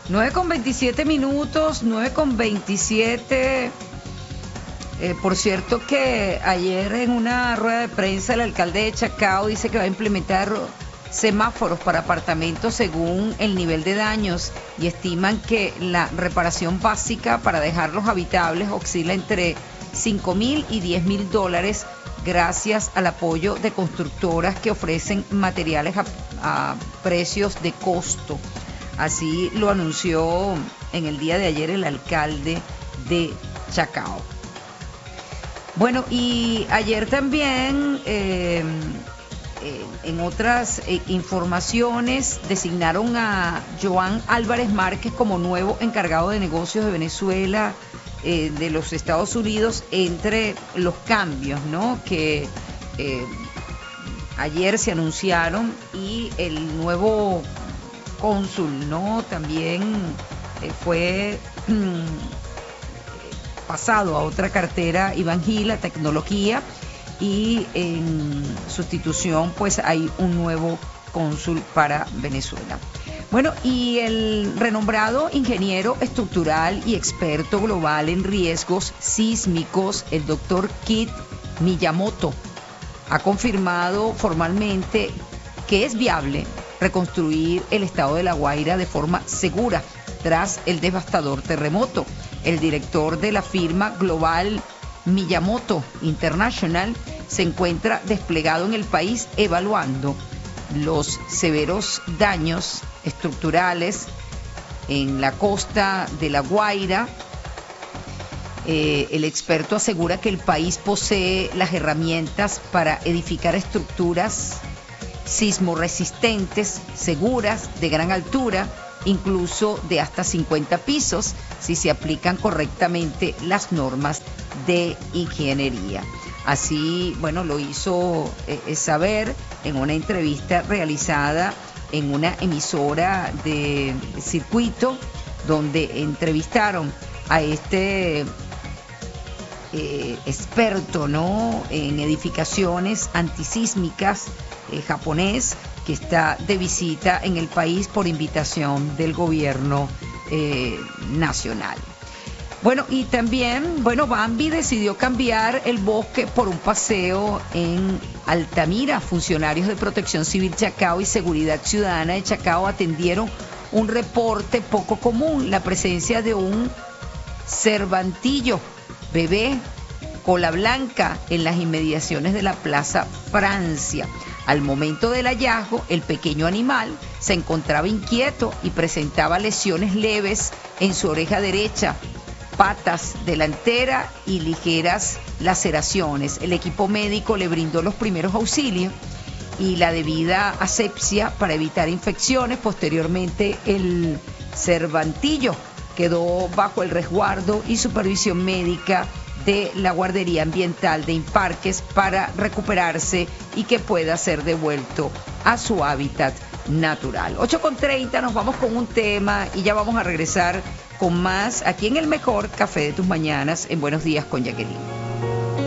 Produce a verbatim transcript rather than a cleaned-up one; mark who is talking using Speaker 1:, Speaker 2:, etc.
Speaker 1: nueve con veintisiete minutos, nueve con veintisiete. Eh, por cierto que ayer en una rueda de prensa el alcalde de Chacao dice que va a implementar semáforos para apartamentos según el nivel de daños y estiman que la reparación básica para dejarlos habitables oscila entre cinco mil y diez mil dólares gracias al apoyo de constructoras que ofrecen materiales a, a precios de costo. Así lo anunció en el día de ayer el alcalde de Chacao. Bueno, y ayer también, eh, eh, en otras eh, informaciones, designaron a Joan Álvarez Márquez como nuevo encargado de negocios de Venezuela, eh, de los Estados Unidos, entre los cambios, ¿no?, que eh, ayer se anunciaron, y el nuevo cónsul, ¿no?, también eh, fue mm, pasado a otra cartera, Iván Gil, a tecnología, y en sustitución pues hay un nuevo cónsul para Venezuela. Bueno, y el renombrado ingeniero estructural y experto global en riesgos sísmicos, el doctor Kit Miyamoto, ha confirmado formalmente que es viable reconstruir el estado de La Guaira de forma segura tras el devastador terremoto. El director de la firma global Miyamoto International se encuentra desplegado en el país evaluando los severos daños estructurales en la costa de La Guaira. Eh, el experto asegura que el país posee las herramientas para edificar estructuras sismoresistentes, seguras, de gran altura, incluso de hasta cincuenta pisos, si se aplican correctamente las normas de ingeniería. Así, bueno, lo hizo eh, saber en una entrevista realizada en una emisora de circuito, donde entrevistaron a este eh, experto, ¿no?, en edificaciones antisísmicas, eh, japonés, que está de visita en el país por invitación del gobierno eh, nacional. Bueno, y también, bueno, Bambi decidió cambiar el bosque por un paseo en Altamira. Funcionarios de Protección Civil Chacao y Seguridad Ciudadana de Chacao atendieron un reporte poco común: la presencia de un cervantillo bebé cola blanca en las inmediaciones de la Plaza Francia. Al momento del hallazgo, el pequeño animal se encontraba inquieto y presentaba lesiones leves en su oreja derecha, patas delantera y ligeras laceraciones. El equipo médico le brindó los primeros auxilios y la debida asepsia para evitar infecciones. Posteriormente, el cervantillo quedó bajo el resguardo y supervisión médica de la Guardería Ambiental de Imparques para recuperarse y que pueda ser devuelto a su hábitat natural. ocho con treinta, nos vamos con un tema y ya vamos a regresar con más aquí en el mejor café de tus mañanas, en Buenos Días con Jacqueline.